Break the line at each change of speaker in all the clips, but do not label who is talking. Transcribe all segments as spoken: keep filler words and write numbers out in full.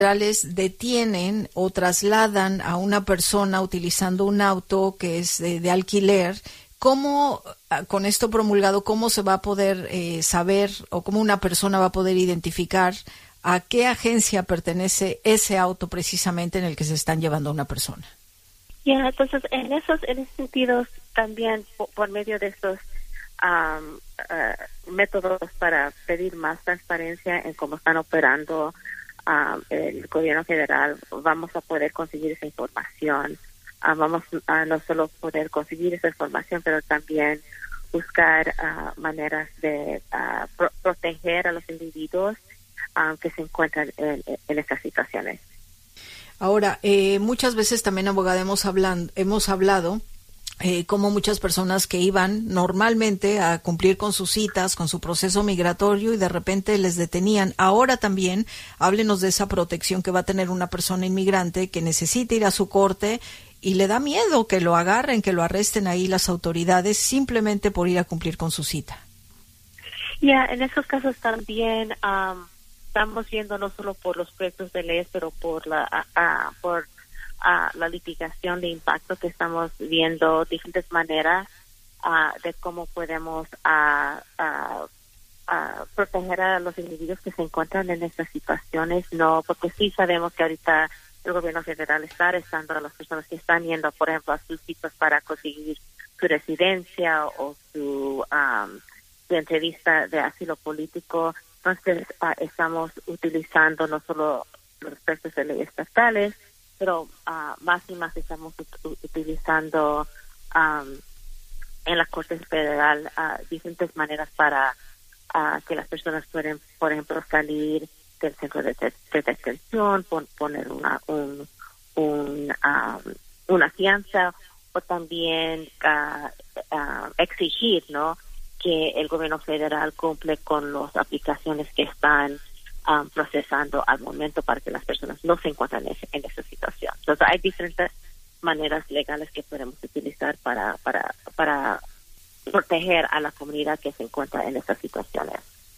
federales detienen o trasladan a una persona utilizando un auto que es de, de alquiler, ¿cómo, con esto promulgado, cómo se va a poder eh, saber o cómo una persona va a poder identificar a qué agencia pertenece ese auto precisamente en el que se están llevando a una persona?
Ya, yeah, entonces en esos, en esos sentidos también por, por medio de estos um, uh, métodos para pedir más transparencia en cómo están operando Um, el gobierno federal, vamos a poder conseguir esa información. Uh, vamos a no solo poder conseguir esa información, pero también buscar uh, maneras de uh, pro- proteger a los individuos um, que se encuentran en, en estas situaciones.
Ahora, eh, muchas veces también, abogada, hemos, hablan, hemos hablado Eh, como muchas personas que iban normalmente a cumplir con sus citas, con su proceso migratorio y de repente les detenían. Ahora también, háblenos de esa protección que va a tener una persona inmigrante que necesita ir a su corte y le da miedo que lo agarren, que lo arresten ahí las autoridades simplemente por ir a cumplir con su cita.
Ya, yeah, en esos casos también um, estamos viendo no solo por los proyectos de leyes, pero por la uh, uh, por Uh, la litigación de impacto que estamos viendo diferentes maneras uh, de cómo podemos uh, uh, uh, proteger a los individuos que se encuentran en estas situaciones, no, porque sí sabemos que ahorita el gobierno federal está arrestando a las personas que están yendo, por ejemplo, a sus citas para conseguir su residencia o su, um, su entrevista de asilo político. Entonces uh, estamos utilizando no solo los textos de ley estatales, pero uh, más y más estamos ut- utilizando um, en la Corte Federal uh, diferentes maneras para uh, que las personas pueden, por ejemplo, salir del centro de, de, de detención, pon, poner una un, un, um, una fianza o también uh, uh, exigir, ¿no?, que el gobierno federal cumple con las aplicaciones que están Um, procesando al momento para que las personas no se encuentren en, en esa situación. Entonces hay diferentes maneras legales que podemos utilizar para para para proteger a la comunidad que se encuentra en estas situaciones.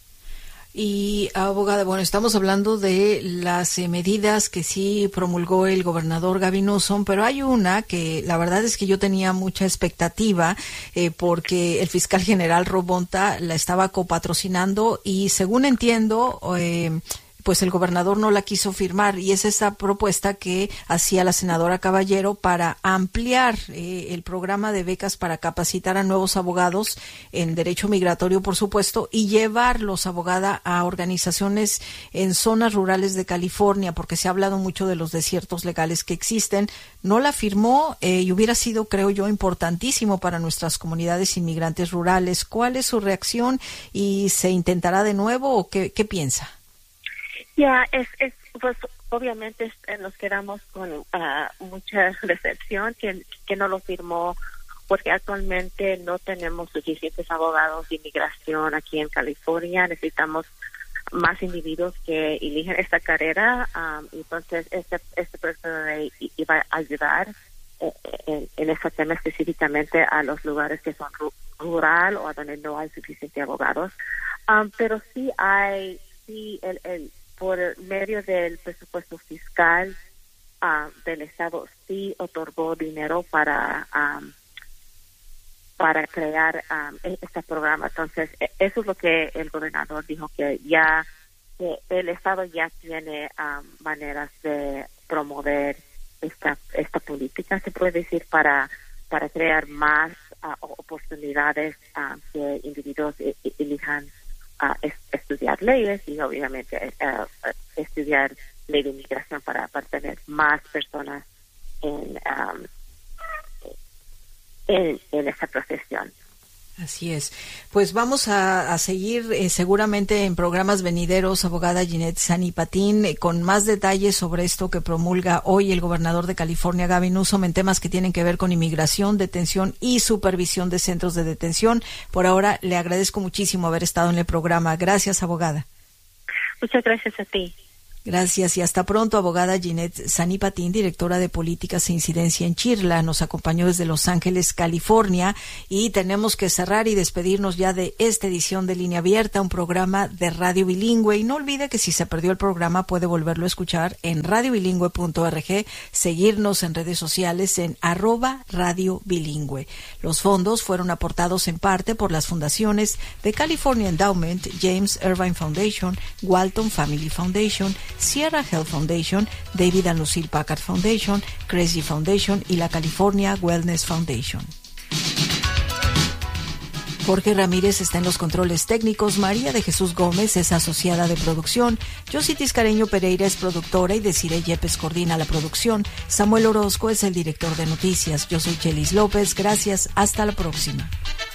Y, abogada, bueno, estamos hablando de las eh, medidas que sí promulgó el gobernador Gavin Newsom, pero hay una que la verdad es que yo tenía mucha expectativa eh, porque el fiscal general Rob Bonta la estaba copatrocinando y, según entiendo, eh, pues el gobernador no la quiso firmar, y es esa propuesta que hacía la senadora Caballero para ampliar eh, el programa de becas para capacitar a nuevos abogados en derecho migratorio, por supuesto, y llevarlos, abogada, a organizaciones en zonas rurales de California, porque se ha hablado mucho de los desiertos legales que existen. No la firmó eh, y hubiera sido, creo yo, importantísimo para nuestras comunidades inmigrantes rurales. ¿Cuál es su reacción y se intentará de nuevo o qué, qué piensa?
Ya, es, es, pues obviamente nos quedamos con uh, mucha decepción que, que no lo firmó, porque actualmente no tenemos suficientes abogados de inmigración aquí en California. Necesitamos más individuos que eligen esta carrera. Um, entonces, este, este proyecto de ley iba a ayudar eh, en, en este tema específicamente a los lugares que son ru- rural o a donde no hay suficientes abogados. Um, pero sí hay, sí, el, el por medio del presupuesto fiscal uh, del Estado sí otorgó dinero para um, para crear um, este programa. Entonces, eso es lo que el gobernador dijo, que ya que el Estado ya tiene um, maneras de promover esta esta política, se puede decir, para para crear más uh, oportunidades uh, que individuos e- e- elijan Uh, es, estudiar leyes y obviamente uh, estudiar ley de inmigración para, para tener más personas en, um, en, en esta profesión.
Así es. Pues vamos a, a seguir eh, seguramente en programas venideros, abogada Ginette Sani-Patín, eh, con más detalles sobre esto que promulga hoy el gobernador de California, Gavin Newsom, en temas que tienen que ver con inmigración, detención y supervisión de centros de detención. Por ahora, le agradezco muchísimo haber estado en el programa. Gracias, abogada.
Muchas gracias a ti.
Gracias y hasta pronto, abogada Ginette Sanipatín, directora de Políticas e Incidencia en Chirla. Nos acompañó desde Los Ángeles, California, y tenemos que cerrar y despedirnos ya de esta edición de Línea Abierta, un programa de Radio Bilingüe. Y no olvide que si se perdió el programa puede volverlo a escuchar en radio bilingüe punto org, seguirnos en redes sociales en arroba Radio Bilingüe. Los fondos fueron aportados en parte por las fundaciones de California Endowment, James Irvine Foundation, Walton Family Foundation, Sierra Health Foundation, David and Lucille Packard Foundation, Crazy Foundation y la California Wellness Foundation. Jorge Ramírez está en los controles técnicos, María de Jesús Gómez es asociada de producción, Josie Tiscareño Pereira es productora y Desiree Yepes coordina la producción, Samuel Orozco es el director de noticias. Yo soy Chelis López, gracias, hasta la próxima.